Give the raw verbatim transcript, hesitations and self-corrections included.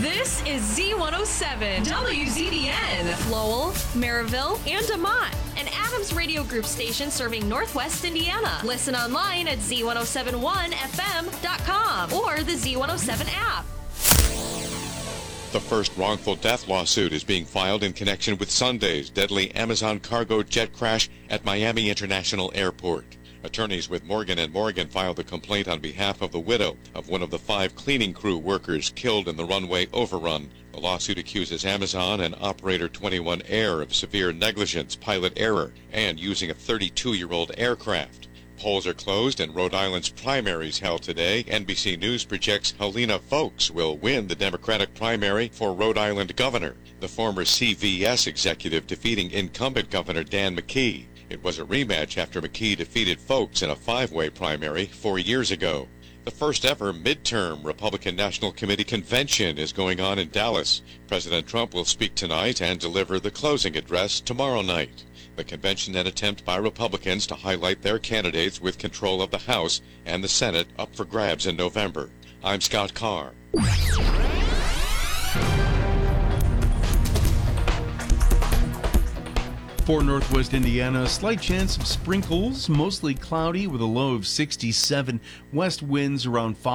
This is Z one oh seven, W Z B N, Lowell, Maryville, and DeMont, an Adams Radio Group station serving Northwest Indiana. Listen online at Z one oh seven one F M dot com or the Z one oh seven app. The first wrongful death lawsuit is being filed in connection with Sunday's deadly Amazon cargo jet crash at Miami International Airport. Attorneys with Morgan and Morgan filed the complaint on behalf of the widow of one of the five cleaning crew workers killed in the runway overrun. The lawsuit accuses Amazon and Operator twenty-one Air of severe negligence, pilot error, and using a thirty-two-year-old aircraft. Polls are closed and Rhode Island's primaries held today. N B C News projects Helena Foulkes will win the Democratic primary for Rhode Island governor, the former C V S executive defeating incumbent Governor Dan McKee. It was a rematch after McKee defeated Foulkes in a five-way primary four years ago. The first ever midterm Republican National Committee convention is going on in Dallas. President Trump will speak tonight and deliver the closing address tomorrow night. The convention, an attempt by Republicans to highlight their candidates with control of the House and the Senate up for grabs in November. I'm Scott Carr. For Northwest Indiana, slight chance of sprinkles, mostly cloudy with a low of sixty-seven. West winds around five.